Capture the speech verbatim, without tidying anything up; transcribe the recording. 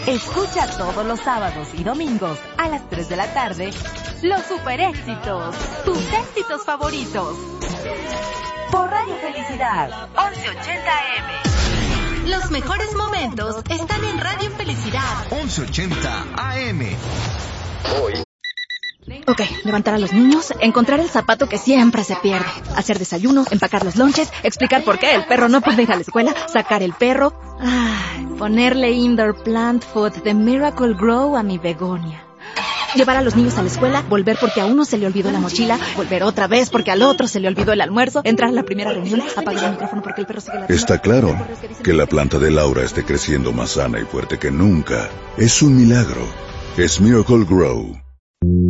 Escucha todos los sábados y domingos a las tres de la tarde los super éxitos, tus éxitos favoritos. Por Radio Felicidad, once ochenta A M. Los mejores momentos están en Radio Felicidad, once ochenta A M. Hoy. Ok, levantar a los niños, encontrar el zapato que siempre se pierde, hacer desayuno, empacar los lonches, explicar por qué el perro no puede ir a la escuela, sacar el perro, ay, ponerle indoor plant food de Miracle Grow a mi begonia. Llevar a los niños a la escuela, volver porque a uno se le olvidó la mochila, volver otra vez porque al otro se le olvidó el almuerzo, entrar a la primera reunión, apagar el micrófono porque el perro sigue la... Está claro que la planta de Laura esté creciendo más sana y fuerte que nunca. Es un milagro. Es Miracle Grow.